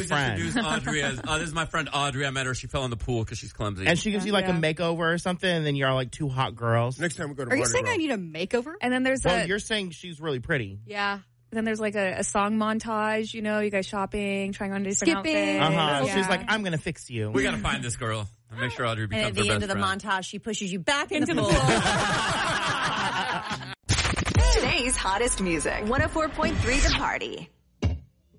friend. introduce Audrey as, this is my friend Audrey. I met her. She fell in the pool because she's clumsy. And she gives you like a makeover or something, and then you're all like two hot girls. Next time we go to Are you Mardi saying Gras. I need a makeover? And then there's Well, you're saying she's really pretty. Yeah. then there's like a song montage, you know, you guys shopping, trying on different Skipping. outfits. She's like, I'm going to fix you. We got to find this girl and make sure Audrey And becomes at the her end best of the friend. montage, she pushes you back into the pool. Today's hottest music. 104.3 The Party.